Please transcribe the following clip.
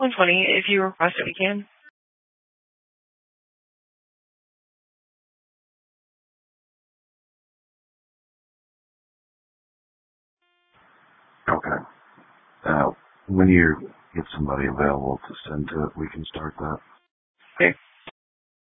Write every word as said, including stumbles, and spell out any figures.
one twenty. If you request it, we can. Okay. Uh, when you get somebody available to send to it, we can start that. Okay.